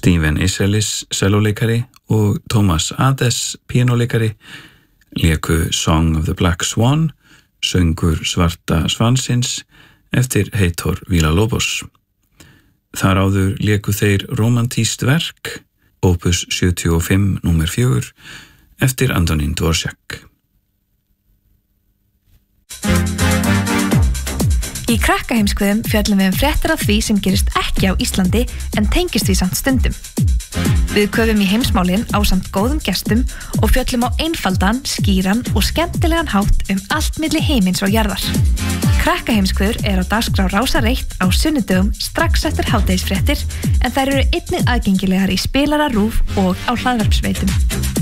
Stephen Isserlis celloleikari og Thomas Ades píanóleikari léku Song of the Black Swan, söngur svarta svansins eftir Heitor Villa-Lobos. Þar áður léku þeir romantískt verk, opus 75 nr. 4 eftir Antonín Dvořák. Í Krakkaheimskviðum fjöllum við fréttir af því sem gerist ekki á Íslandi en tengist því samt stundum. Við köfum í heimsmálin ásamt góðum gestum og fjöllum á einfaldan, skýran og skemmtilegan hátt allt milli heimins og jarðar. Krakkaheimskviður á dagskrá Rásar 1 á sunnudögum strax eftir hádegisfréttir en þær eru einnig aðgengilegar í spilara RÚV og á hlaðvarpsveitum.